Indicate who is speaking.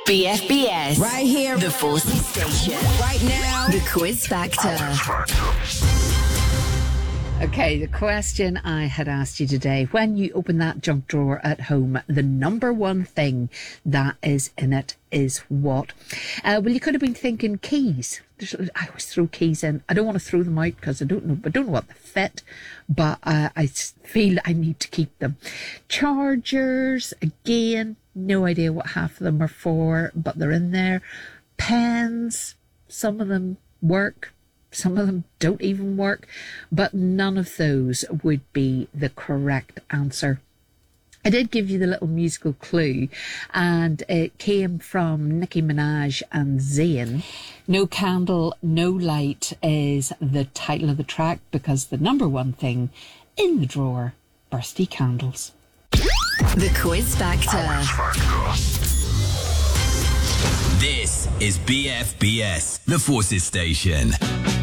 Speaker 1: BFBS.
Speaker 2: Right here.
Speaker 1: The Forces Station.
Speaker 2: Right now.
Speaker 1: The Quiz Factor.
Speaker 3: Okay, the question I had asked you today, when you open that junk drawer at home, the number one thing that is in it is what? Well, you could have been thinking keys. I always throw keys in. I don't want to throw them out because I don't know what they fit, but I feel I need to keep them. Chargers, again, no idea what half of them are for, but they're in there. Pens, some of them work. Some of them don't even work, but none of those would be the correct answer. I did give you the little musical clue, and it came from Nicki Minaj and Zayn. No Candle, No Light is the title of the track because the number one thing in the drawer, bursty candles.
Speaker 1: The Quiz Factor.
Speaker 4: This is BFBS, the Forces Station.